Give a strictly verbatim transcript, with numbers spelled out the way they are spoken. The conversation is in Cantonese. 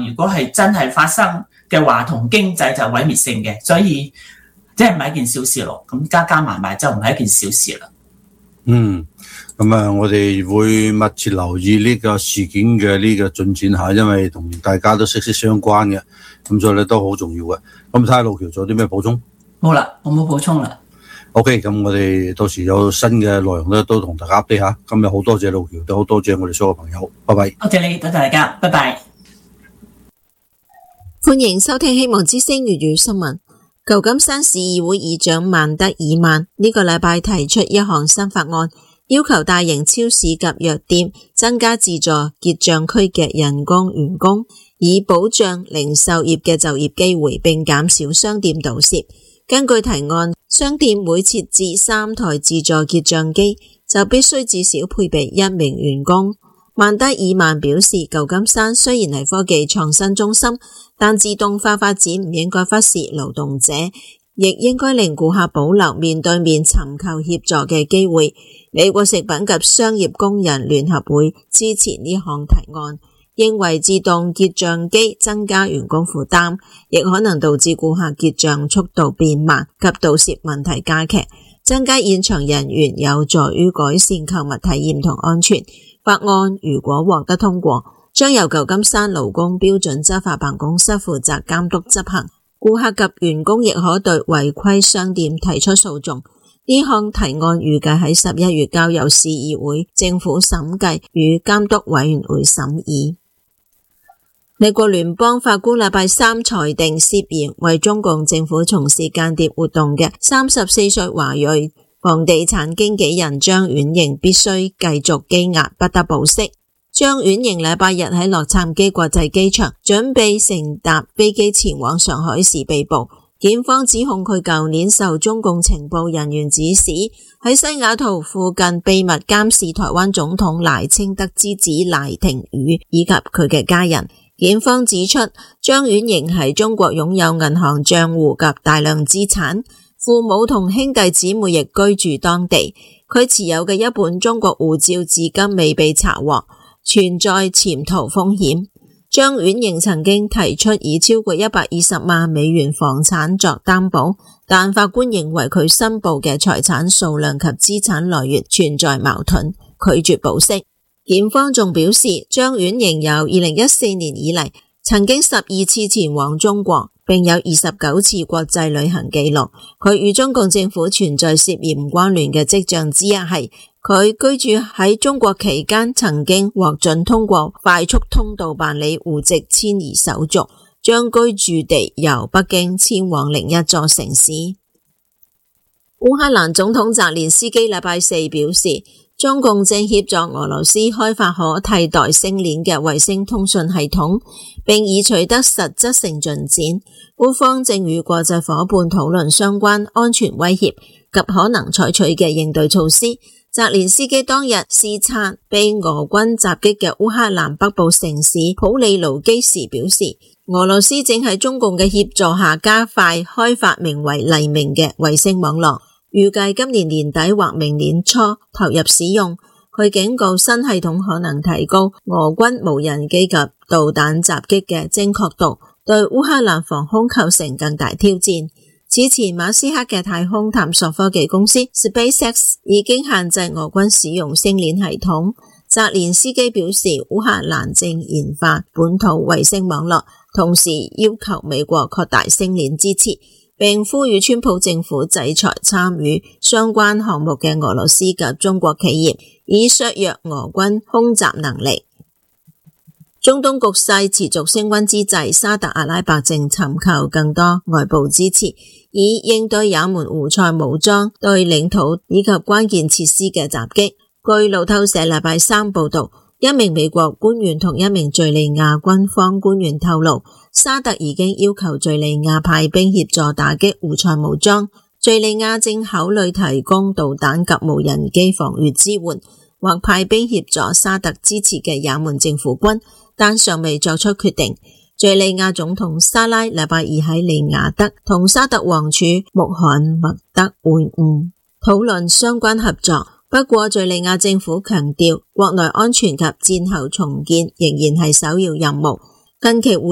能如果係真係發生嘅話，同經濟就毀滅性嘅，所以即係唔係一件小事咯。咁加加埋埋就唔係一件小事啦。 嗯，咁啊，我哋會密切留意呢個事件嘅呢個進展下，因為同大家都息息相關嘅，咁所以咧都好重要嘅。咁睇下路橋仲有啲咩補充？ 冇啦，我冇補充啦。 OK，咁我哋到時有新嘅內容咧，都同大家 update 下。今日好多謝路橋，都好多謝我哋所有朋友，拜拜。 多謝你，多謝大家，拜拜。 歡迎收聽希望之聲粵語新聞。舊金山市議會議長曼德爾曼呢個禮拜提出一項新法案，要求大型超市及藥店增加自助結賬區嘅人工員工，以保障零售業嘅就業機會，並減少商店盜竊。根據提案，商店每設置三台自助結賬機，就必須至少配備一名員工。曼德爾曼表示，舊金山雖然係科技創新中心，但自動化發展唔應該忽視勞動者，亦應該令顧客保留面對面尋求協助嘅機會。美國食品及商業工人聯合會支持呢項提案，認為自動結賬機增加員工負擔，亦可能導致顧客結賬速度變慢及盜竊問題加劇。增加現場人員有助於改善購物體驗同安全。法案如果獲得通過，將由舊金山勞工標準執法辦公室負責監督執行。顧客及員工亦可對違規商店提出訴訟。呢項提案預計喺十一月交由市議會、政府審計與監督委員會審議。美國聯邦法官禮拜三裁定，涉嫌為中共政府從事間諜活動嘅三十四歲華裔房地產經紀人張婉瑩必須繼續羈押，不得保釋。張婉瑩禮拜日喺洛杉磯國際機場準備乘搭飛機前往上海時被捕。檢方指控佢舊年受中共情報人員指使，喺西雅圖附近秘密監視台灣總統賴清德之子賴廷宇以及佢嘅家人。檢方指出，張婉瑩喺中國擁有銀行賬戶及大量資產，父母同兄弟姊妹亦居住當地。佢持有嘅一本中國護照至今未被查獲，存在潛逃風險。張婉瑩曾經提出以超過一百二十萬美元房產作擔保，但法官認為佢申報嘅財產數量及資產來源存在矛盾，拒絕保釋。檢方仲表示，張婉瑩由二零一四年以嚟曾經十二次前往中國，並有二十九次國際旅行記錄。佢與中共政府存在涉嫌關聯嘅跡象之一係，佢居住喺中國期間曾經獲准通過快速通道辦理戶籍遷移手續，將居住地由北京遷往另一座城市。烏克蘭總統澤連斯基禮拜四表示，中共正協助俄羅斯開發可替代星鏈嘅衛星通訊系統，並已取得實質性進展。烏方正與國際夥伴討論相關安全威脅及可能採取嘅應對措施。澤連斯基當日視察被俄軍襲擊嘅烏克蘭北部城市普利盧基時表示，俄羅斯正喺中共嘅協助下加快開發名為黎明嘅衛星網絡，預計今年年底或明年初投入使用。佢警告新系統可能提高俄軍無人機及導彈襲擊嘅精確度，對烏克蘭防空構成更大挑戰。此前馬斯克嘅太空探索科技公司 SpaceX 已經限制俄軍使用星鏈系統。澤連斯基表示，烏克蘭正研發本土衛星網絡，同時要求美國擴大星鏈支持，並呼籲川普政府制裁參與相關項目嘅俄羅斯及中國企業，以削弱俄軍空襲能力。中東局勢持續升溫之際，沙特阿拉伯正尋求更多外部支持，以應對也門胡塞武裝對領土以及關鍵設施嘅襲擊。據路透社禮拜三報道，一名美國官員同一名敘利亞軍方官員透露，沙特已經要求敘利亞派兵協助打擊胡塞武裝，敘利亞正考慮提供導彈及無人機防禦支援，或派兵協助沙特支持嘅也門政府軍，但尚未作出決定。敘利亞總統沙拉禮拜二喺利雅得同沙特王儲穆罕默德會晤，討論相關合作。不過敘利亞政府強調，國內安全及戰後重建仍然係首要任務。近期